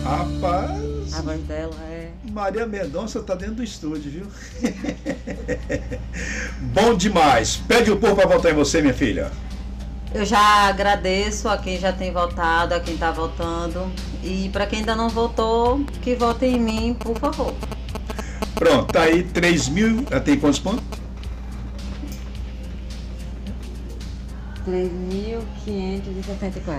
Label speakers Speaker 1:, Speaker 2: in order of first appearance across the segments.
Speaker 1: Rapaz,
Speaker 2: A voz dela é...
Speaker 1: Maria Mendonça tá dentro do estúdio, viu? Bom demais. Pede o povo para votar em você, minha filha.
Speaker 2: Eu já agradeço a quem já tem votado, a quem está votando. E para quem ainda não votou, que vote em mim, por favor.
Speaker 1: Pronto, tá aí 3.000. Tem quantos pontos?
Speaker 2: 3.564.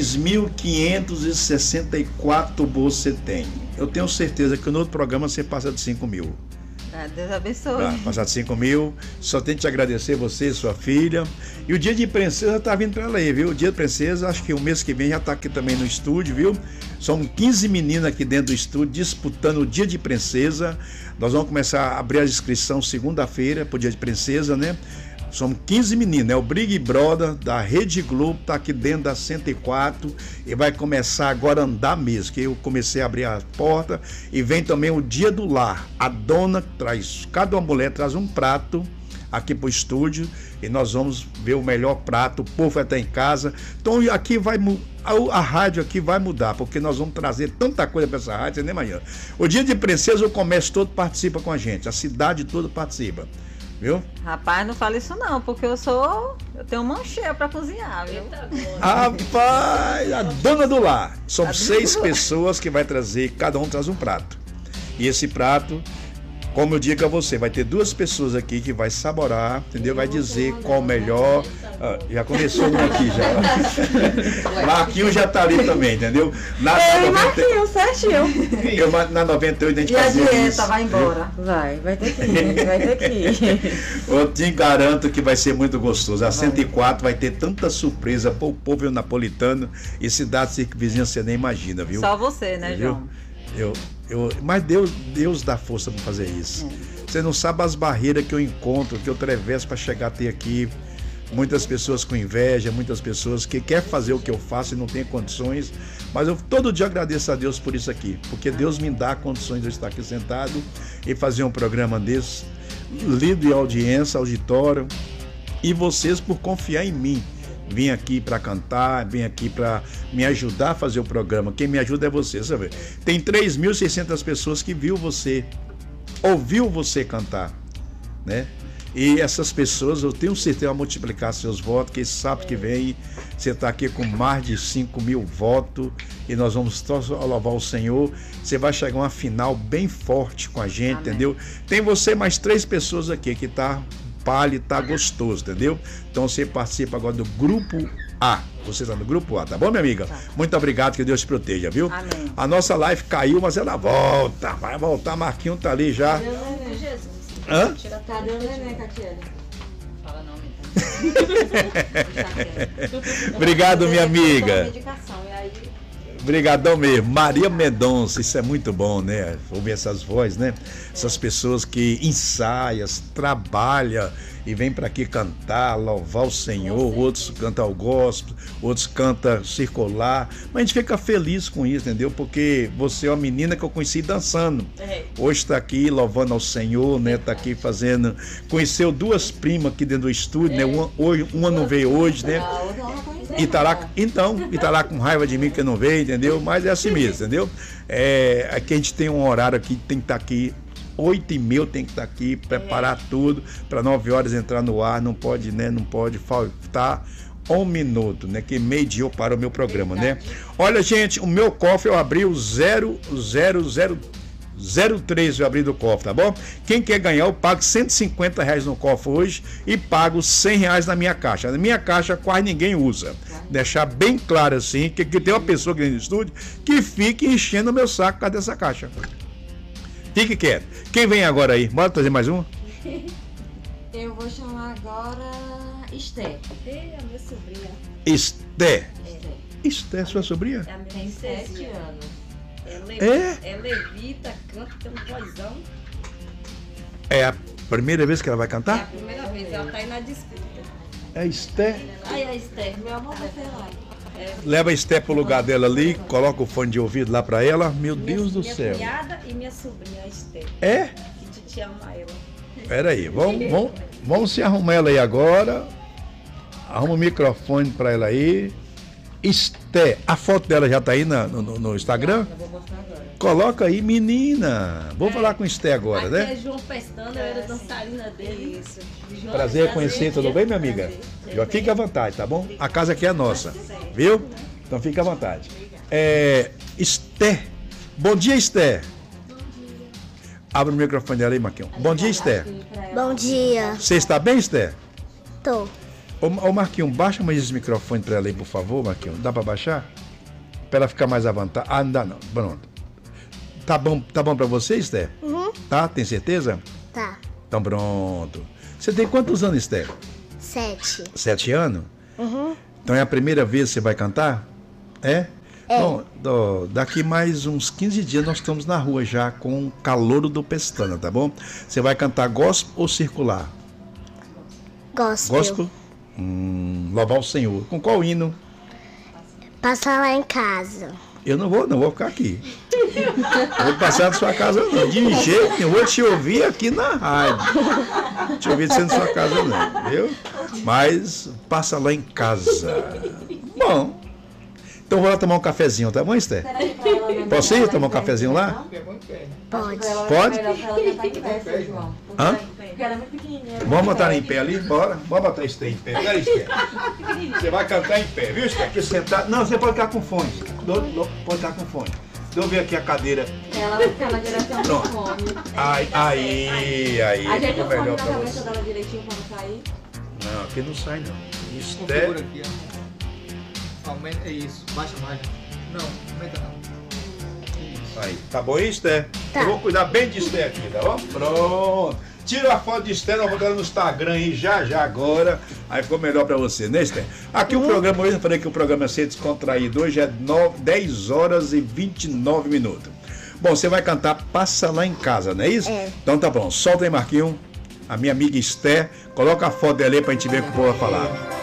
Speaker 1: 3.564 você tem. Eu tenho certeza que no outro programa você passa de 5.000.
Speaker 2: Deus abençoe.
Speaker 1: Passar de 5.000. Só tenho que te agradecer, você, sua filha. E o dia de princesa tá vindo para ela aí, viu? O dia de princesa, acho que o mês que vem já tá aqui também no estúdio, viu? São 15 meninas aqui dentro do estúdio disputando o dia de princesa. Nós vamos começar a abrir a inscrição segunda-feira pro dia de princesa, né? Somos 15 meninas, o Big Brother da Rede Globo tá aqui dentro da 104 e vai começar agora a andar mesmo, que eu comecei a abrir a porta. E vem também o Dia do Lar, a dona traz, cada mulher traz um prato aqui pro estúdio e nós vamos ver o melhor prato, o povo vai estar em casa. Então aqui a rádio aqui vai mudar, porque nós vamos trazer tanta coisa para essa rádio, você nem imagina. O Dia de Princesa, o comércio todo participa com a gente, a cidade toda participa. Viu?
Speaker 2: Rapaz, não fala isso não, porque eu tenho mão cheia pra cozinhar, viu?
Speaker 1: Rapaz, a dona do lar. São 6 pessoas que vai trazer, cada um traz um prato. E esse prato, como eu digo a você, vai ter 2 pessoas aqui que vai saborar, entendeu? Vai dizer qual o melhor. Já começou um aqui já. Marquinhos já tá ali também, entendeu?
Speaker 2: Marquinhos, certinho.
Speaker 1: Na 98 a gente
Speaker 2: e
Speaker 1: fazia
Speaker 2: a dieta
Speaker 1: isso,
Speaker 2: vai embora.
Speaker 1: Viu?
Speaker 2: Vai ter que ir, vai ter que ir.
Speaker 1: Eu te garanto que vai ser muito gostoso. A 104 vai ter tanta surpresa para o povo napolitano e cidades circunvizinhas, você nem imagina, viu?
Speaker 2: Só você, né, João?
Speaker 1: Mas Deus dá força para fazer isso. Você não sabe as barreiras que eu encontro, que eu atravesso para chegar até aqui. Muitas pessoas com inveja, muitas pessoas que querem fazer o que eu faço e não tem condições. Mas eu todo dia agradeço a Deus por isso aqui, porque Deus me dá condições de eu estar aqui sentado e fazer um programa desse, lido em audiência, auditório, e vocês por confiar em mim. Vim aqui para cantar, vim aqui para me ajudar a fazer o programa. Quem me ajuda é você, sabe? Tem 3.600 pessoas que ouviu você cantar, né? E essas pessoas, eu tenho certeza, vão multiplicar seus votos, que esse sábado que vem você está aqui com mais de 5.000 votos e nós vamos louvar o Senhor. Você vai chegar a uma final bem forte com a gente, amém, entendeu? Tem você mais 3 pessoas aqui que tá pálido, tá gostoso, entendeu? Então você participa agora do Grupo A. Você está no Grupo A, tá bom, minha amiga? Tá. Muito obrigado, que Deus te proteja, viu? Amém. A nossa live caiu, mas ela volta, vai voltar. Marquinhos tá ali já. Hã?
Speaker 2: Tá dando neném, Catiele. Fala não,
Speaker 1: Obrigado, minha amiga. Obrigadão mesmo. Maria Mendonça, isso é muito bom, né? Ouvir essas vozes, né? Essas pessoas que ensaiam, trabalham e vêm para aqui cantar, louvar o Senhor. Outros cantam o gospel, outros cantam circular. Mas a gente fica feliz com isso, entendeu? Porque você é uma menina que eu conheci dançando. Hoje está aqui louvando ao Senhor, né? Está aqui fazendo. Conheceu 2 primas aqui dentro do estúdio, né? Uma não veio hoje, né? E tá lá com raiva de mim que não veio, entendeu? Mas é assim mesmo, entendeu? Aqui a gente tem um horário aqui, tem que estar aqui 8h30, tem que estar aqui, preparar tudo para 9 horas entrar no ar, não pode, né? Não pode faltar 1 minuto, né? Que meio-dia eu paro o meu programa, né? Olha, gente, o meu cofre eu abri o 003 eu abri do cofre, tá bom? Quem quer ganhar, eu pago R$150 no cofre hoje e pago R$100 na minha caixa. Na minha caixa quase ninguém usa. Deixar bem claro assim, que tem uma pessoa aqui no estúdio que fica enchendo o meu saco por causa dessa caixa. Fique quieto. Quem vem agora aí? Bora trazer mais uma?
Speaker 3: Eu vou chamar agora Esté.
Speaker 4: É a minha sobrinha.
Speaker 1: Esté. Esté, sua sobrinha?
Speaker 4: Tem 7 anos. É levita, canta, tem um vozão.
Speaker 1: É a primeira vez que ela vai cantar?
Speaker 4: É a primeira vez, ela tá aí na disputa.
Speaker 1: É Esté.
Speaker 4: Ai, a Esté.
Speaker 3: Meu amor vai ser lá.
Speaker 1: Leva a Esté pro lugar dela ali, coloca o fone de ouvido lá pra ela. Meu Deus do céu.
Speaker 4: Minha cunhada e minha sobrinha, a Esté.
Speaker 1: É?
Speaker 4: Que te ama ela.
Speaker 1: Peraí, vamos se arrumar ela aí agora. Arruma o microfone pra ela aí. Esté, a foto dela já tá aí no Instagram?
Speaker 4: Eu vou mostrar agora.
Speaker 1: Coloca aí, menina. Vou falar com Esté agora,
Speaker 4: Aqui
Speaker 1: né?
Speaker 4: é João Pestana, eu era dançarina dele.
Speaker 2: Isso.
Speaker 4: João,
Speaker 1: Prazer em conhecer, tudo bem, minha amiga? Já fica à vontade, tá bom? A casa aqui é nossa, viu? Então fica à vontade. Esté. Bom dia, Esté. Abre o microfone dela aí, Marquinhos. Bom dia, Esté.
Speaker 5: Bom dia.
Speaker 1: Você está bem, Esté?
Speaker 5: Tô.
Speaker 1: Ô, Marquinhos, baixa mais esse microfone pra ela aí, por favor, Marquinhos. Dá pra baixar? Pra ela ficar mais à vontade. Ah, não dá não. Pronto. Tá bom pra você, Esté?
Speaker 5: Uhum.
Speaker 1: Tá? Tem certeza?
Speaker 5: Tá.
Speaker 1: Então pronto. Você tem quantos anos, Esté?
Speaker 5: 7.
Speaker 1: 7 anos?
Speaker 5: Uhum.
Speaker 1: Então é a primeira vez que você vai cantar? É?
Speaker 5: É.
Speaker 1: Bom, daqui mais uns 15 dias nós estamos na rua já com o Calouro do Pestana, tá bom? Você vai cantar gospel ou circular?
Speaker 5: Gospel.
Speaker 1: Gospel? Louvar o Senhor. Com qual hino?
Speaker 5: Passa lá em casa.
Speaker 1: Eu não vou ficar aqui. Eu vou passar na sua casa não. De jeito nenhum, eu vou te ouvir aqui na rádio. Te ouvir dentro da sua casa não, viu? Mas passa lá em casa. Bom. Então vou lá tomar um cafezinho, tá bom, Esther? Posso ir tomar um cafezinho lá?
Speaker 5: Pode.
Speaker 1: Pode? Hã?
Speaker 3: Porque ela é muito pequenininha.
Speaker 1: Vamos botar ela em pé ali? Bora. Vamos botar Esther em pé. Peraí, Esther. Você vai cantar em pé, viu, Esther? Aqui sentado. Não, você pode ficar com fone. Pode ficar com fone. Deixa eu ver aqui a cadeira.
Speaker 3: Ela vai ficar na direção do
Speaker 1: Pronto.
Speaker 3: fone.
Speaker 1: Aí.
Speaker 3: Ajeita
Speaker 1: Ficou
Speaker 3: o fone
Speaker 1: melhor
Speaker 3: na
Speaker 1: pra
Speaker 3: cabeça
Speaker 1: você.
Speaker 3: dela direitinho pra não cair.
Speaker 1: Não, aqui não sai não.
Speaker 6: Configura
Speaker 1: Esther.
Speaker 6: aqui, ó. Aumenta, é isso. Baixa mais. Não, aumenta não. Isso.
Speaker 1: Aí. Tá bom, Esther?
Speaker 5: Tá.
Speaker 1: Eu vou cuidar bem de Esther aqui, tá bom? Pronto. Tira a foto de Esther, nós vamos botar ela no Instagram aí já agora. Aí ficou melhor pra você, né, Esther? Aqui o programa, hoje eu falei que o programa é ser descontraído. Hoje é 10 horas e 29 minutos. Bom, você vai cantar Passa Lá em Casa, não é isso?
Speaker 5: É.
Speaker 1: Então tá bom, solta aí, Marquinhos. A minha amiga Esther. Coloca a foto dela aí pra gente ver o que o povo vai falar.